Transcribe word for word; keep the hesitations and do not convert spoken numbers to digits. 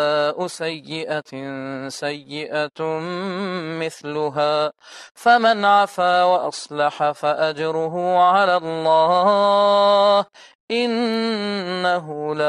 سيئة سيئة مثلها فمن عفا وأصلح فأجره على الله إنه لا